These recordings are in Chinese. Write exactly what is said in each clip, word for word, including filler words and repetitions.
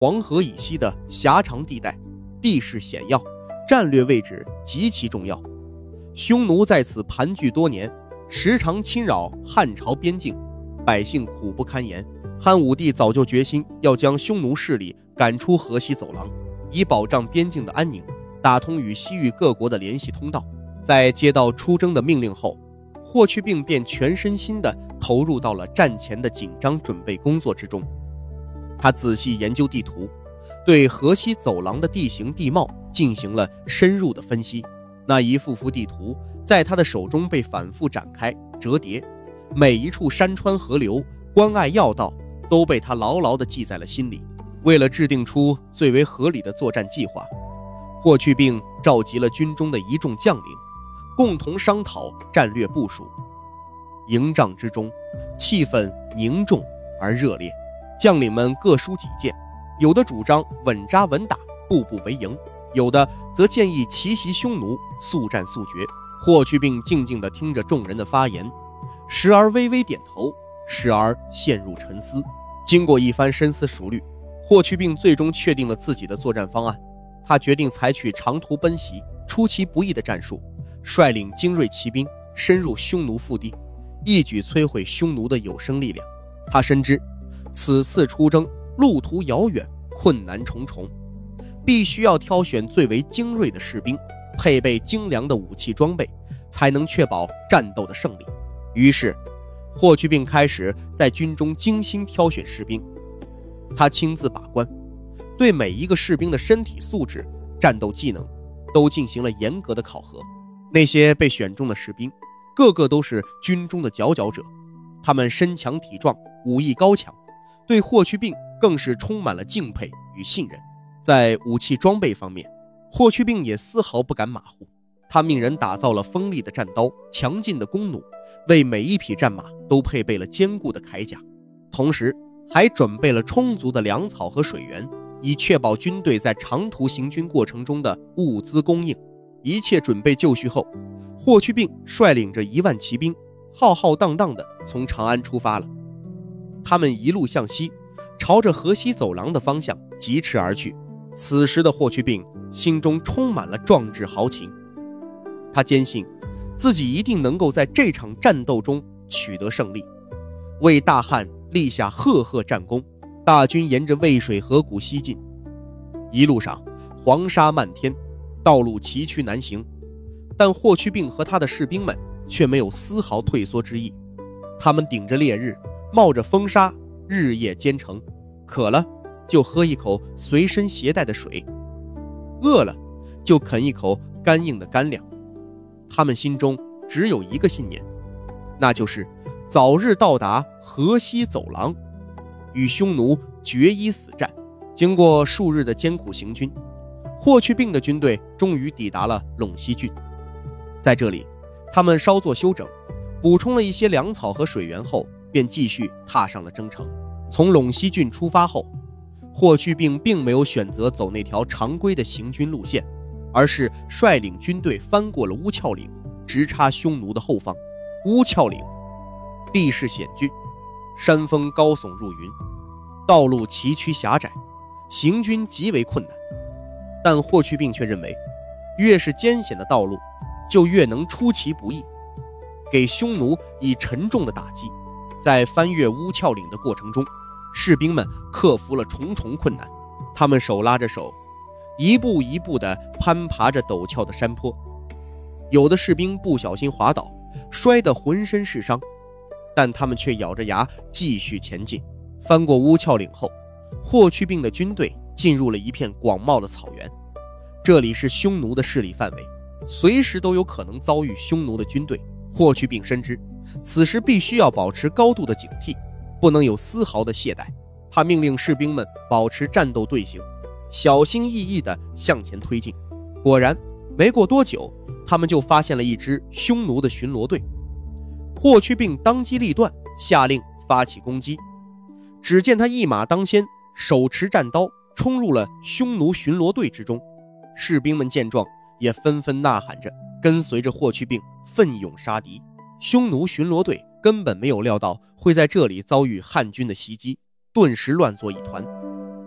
黄河以西的狭长地带，地势险要，战略位置极其重要。匈奴在此盘踞多年，时常侵扰汉朝边境，百姓苦不堪言。汉武帝早就决心要将匈奴势力赶出河西走廊，以保障边境的安宁，打通与西域各国的联系通道。在接到出征的命令后，霍去病便全身心地投入到了战前的紧张准备工作之中。他仔细研究地图，对河西走廊的地形地貌进行了深入的分析。那一幅幅地图在他的手中被反复展开折叠，每一处山川河流、关隘要道都被他牢牢地记在了心里。为了制定出最为合理的作战计划，霍去病召集了军中的一众将领，共同商讨战略部署。营帐之中，气氛凝重而热烈，将领们各抒己见，有的主张稳扎稳打，步步为营，有的则建议奇袭匈奴，速战速决。霍去病静静地听着众人的发言，时而微微点头，时而陷入沉思。经过一番深思熟虑，霍去病最终确定了自己的作战方案。他决定采取长途奔袭、出其不意的战术，率领精锐骑兵深入匈奴腹地，一举摧毁匈奴的有生力量。他深知此次出征路途遥远，困难重重，必须要挑选最为精锐的士兵，配备精良的武器装备，才能确保战斗的胜利。于是霍去病开始在军中精心挑选士兵。他亲自把关，对每一个士兵的身体素质、战斗技能都进行了严格的考核。那些被选中的士兵个个都是军中的佼佼者，他们身强体壮，武艺高强，对霍去病更是充满了敬佩与信任。在武器装备方面，霍去病也丝毫不敢马虎。他命人打造了锋利的战刀、强劲的弓弩，为每一匹战马都配备了坚固的铠甲，同时还准备了充足的粮草和水源，以确保军队在长途行军过程中的物资供应。一切准备就绪后，霍去病率领着一万骑兵浩浩荡荡地从长安出发了。他们一路向西，朝着河西走廊的方向疾驰而去。此时的霍去病心中充满了壮志豪情，他坚信自己一定能够在这场战斗中取得胜利，为大汉立下赫赫战功。大军沿着渭水河谷西进，一路上黄沙漫天，道路崎岖难行，但霍去病和他的士兵们却没有丝毫退缩之意。他们顶着烈日，冒着风沙，日夜兼程，渴了就喝一口随身携带的水，饿了就啃一口干硬的干粮。他们心中只有一个信念，那就是早日到达河西走廊，与匈奴决一死战。经过数日的艰苦行军，霍去病的军队终于抵达了陇西郡。在这里，他们稍作休整，补充了一些粮草和水源后，便继续踏上了征程。从陇西郡出发后，霍去病并没有选择走那条常规的行军路线，而是率领军队翻过了乌鞘岭，直插匈奴的后方。乌鞘岭地势险峻，山峰高耸入云，道路崎岖狭窄，行军极为困难。但霍去病却认为，越是艰险的道路，就越能出其不意，给匈奴以沉重的打击。在翻越乌鞘岭的过程中，士兵们克服了重重困难，他们手拉着手，一步一步地攀爬着陡峭的山坡。有的士兵不小心滑倒，摔得浑身是伤，但他们却咬着牙继续前进。翻过乌鞘岭后，霍去病的军队进入了一片广袤的草原，这里是匈奴的势力范围，随时都有可能遭遇匈奴的军队。霍去病深知此时必须要保持高度的警惕，不能有丝毫的懈怠。他命令士兵们保持战斗队形，小心翼翼地向前推进。果然，没过多久，他们就发现了一支匈奴的巡逻队。霍去病当机立断，下令发起攻击。只见他一马当先，手持战刀，冲入了匈奴巡逻队之中。士兵们见状，也纷纷呐喊着，跟随着霍去病奋勇杀敌。匈奴巡逻队根本没有料到会在这里遭遇汉军的袭击，顿时乱作一团。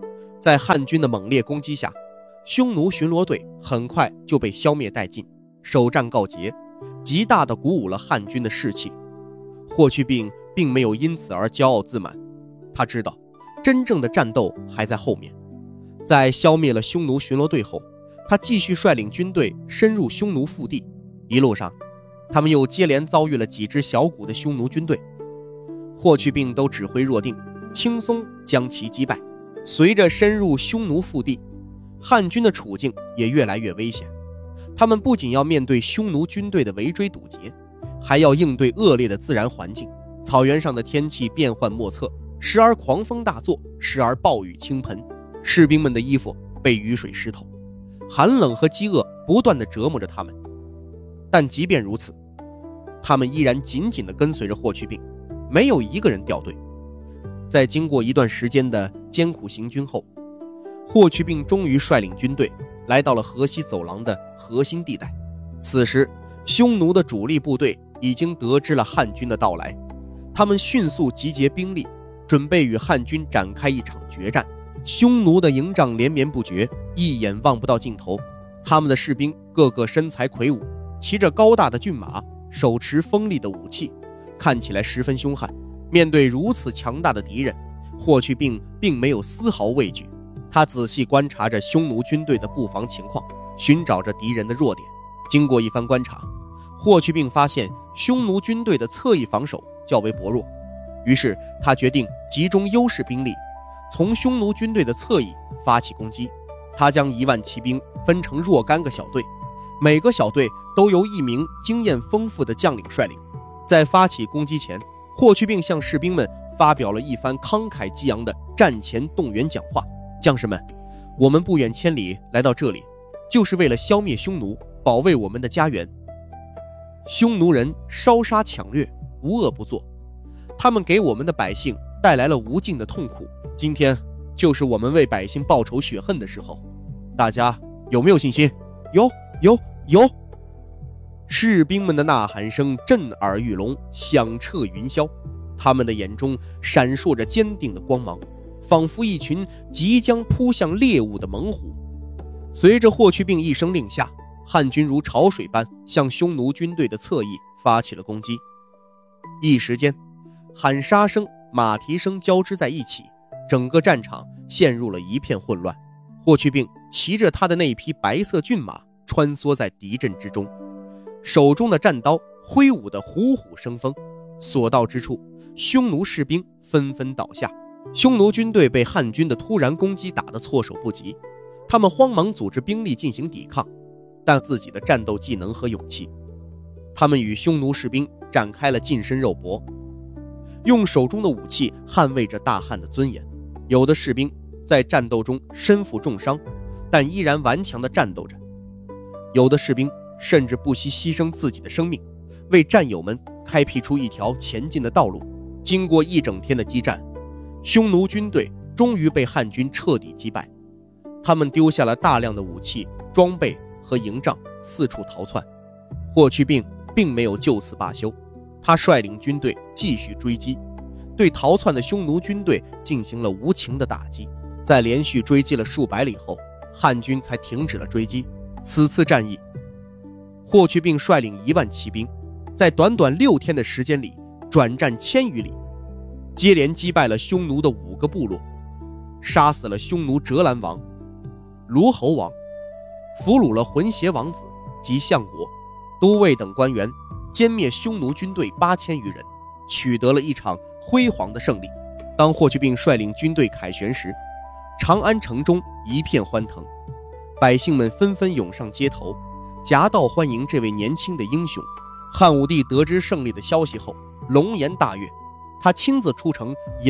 在汉军的猛烈攻击下，匈奴巡逻队很快就被消灭殆尽，首战告捷，极大地鼓舞了汉军的士气。霍去病并没有因此而骄傲自满，他知道真正的战斗还在后面。在消灭了匈奴巡逻队后，他继续率领军队深入匈奴腹地，一路上他们又接连遭遇了几支小股的匈奴军队，霍去病都指挥若定，轻松将其击败。随着深入匈奴腹地，汉军的处境也越来越危险。他们不仅要面对匈奴军队的围追堵截，还要应对恶劣的自然环境。草原上的天气变幻莫测，时而狂风大作，时而暴雨倾盆，士兵们的衣服被雨水湿透，寒冷和饥饿不断地折磨着他们。但即便如此，他们依然紧紧地跟随着霍去病，没有一个人掉队。在经过一段时间的艰苦行军后，霍去病终于率领军队来到了河西走廊的核心地带。此时，匈奴的主力部队已经得知了汉军的到来，他们迅速集结兵力，准备与汉军展开一场决战。匈奴的营帐连绵不绝，一眼望不到尽头。他们的士兵个个身材魁梧，骑着高大的骏马，手持锋利的武器，看起来十分凶悍。面对如此强大的敌人，霍去病并没有丝毫畏惧。他仔细观察着匈奴军队的布防情况，寻找着敌人的弱点。经过一番观察，霍去病发现匈奴军队的侧翼防守较为薄弱，于是他决定集中优势兵力，从匈奴军队的侧翼发起攻击。他将一万骑兵分成若干个小队，每个小队都由一名经验丰富的将领率领。在发起攻击前，霍去病向士兵们发表了一番慷慨激昂的战前动员讲话：将士们，我们不远千里来到这里，就是为了消灭匈奴，保卫我们的家园。匈奴人烧杀抢掠，无恶不作，他们给我们的百姓带来了无尽的痛苦，今天就是我们为百姓报仇雪恨的时候，大家有没有信心？有有有！士兵们的呐喊声震耳欲聋，响彻云霄，他们的眼中闪烁着坚定的光芒，仿佛一群即将扑向猎物的猛虎。随着霍去病一声令下，汉军如潮水般向匈奴军队的侧翼发起了攻击。一时间，喊杀声、马蹄声交织在一起，整个战场陷入了一片混乱。霍去病骑着他的那匹白色骏马穿梭在敌阵之中，手中的战刀挥舞得虎虎生风，所到之处，匈奴士兵纷纷倒下。匈奴军队被汉军的突然攻击打得措手不及，他们慌忙组织兵力进行抵抗，但自己的战斗技能和勇气，他们与匈奴士兵展开了近身肉搏，用手中的武器捍卫着大汉的尊严。有的士兵在战斗中身负重伤，但依然顽强地战斗着；有的士兵甚至不惜牺牲自己的生命，为战友们开辟出一条前进的道路。经过一整天的激战，匈奴军队终于被汉军彻底击败。他们丢下了大量的武器、装备和营帐，四处逃窜。霍去病并没有就此罢休，他率领军队继续追击，对逃窜的匈奴军队进行了无情的打击。在连续追击了数百里后，汉军才停止了追击。此次战役，霍去病率领一万骑兵，在短短六天的时间里转战千余里，接连击败了匈奴的五个部落，杀死了匈奴折兰王、卢侯王，俘虏了浑邪王子及相国、都尉等官员，歼灭匈奴军队八千余人，取得了一场辉煌的胜利。当霍去病率领军队凯旋时，长安城中一片欢腾，百姓们纷纷涌上街头，夹道欢迎这位年轻的英雄。汉武帝得知胜利的消息后，龙颜大悦，他亲自出城迎